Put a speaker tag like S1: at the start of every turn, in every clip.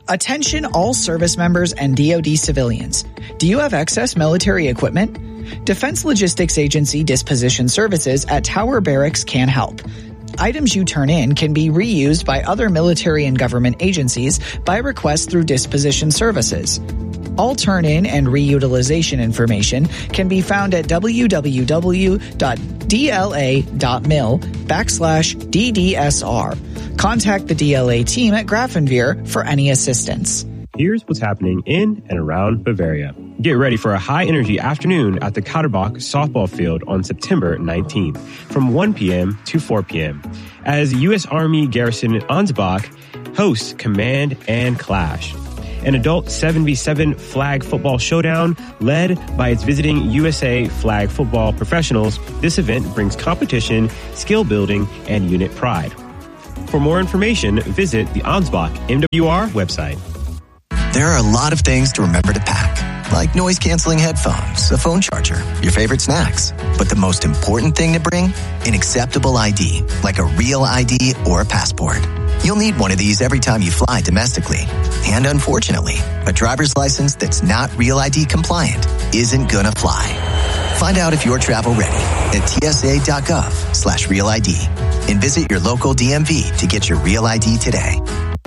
S1: Attention all service members and DoD civilians. Do you have excess military equipment? Defense Logistics Agency Disposition Services at Tower Barracks can help. Items you turn in can be reused by other military and government agencies by request through Disposition Services. All turn-in and reutilization information can be found at www.dla.mil/DDSR. Contact the DLA team at Grafenwehr for any assistance.
S2: Here's what's happening in and around Bavaria. Get ready for a high-energy afternoon at the Kauterbach softball field on September 19th from 1 p.m. to 4 p.m. as U.S. Army Garrison Ansbach hosts Command and Clash, an adult 7v7 flag football showdown led by its visiting USA flag football professionals. This event brings competition, skill building, and unit pride. For more information, visit the Ansbach MWR website.
S3: There are a lot of things to remember to pack, like noise-canceling headphones, a phone charger, your favorite snacks. But the most important thing to bring? An acceptable ID, like a real ID or a passport. You'll need one of these every time you fly domestically. And unfortunately, a driver's license that's not Real ID compliant isn't gonna fly. Find out if you're travel ready at tsa.gov/Real ID and visit your local DMV to get your Real ID today.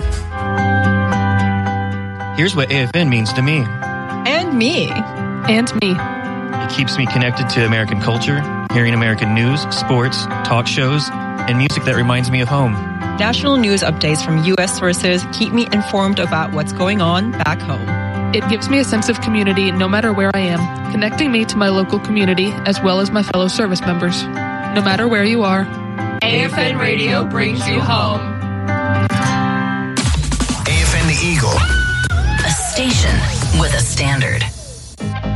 S4: Here's what AFN means to me.
S5: And me.
S6: And me.
S4: It keeps me connected to American culture, hearing American news, sports, talk shows, and music that reminds me of home.
S5: National news updates from U.S. sources keep me informed about what's going on back home.
S6: It gives me a sense of community no matter where I am, connecting me to my local community as well as my fellow service members. No matter where you are,
S7: AFN Radio brings you home.
S3: AFN The Eagle.
S8: A station with a standard.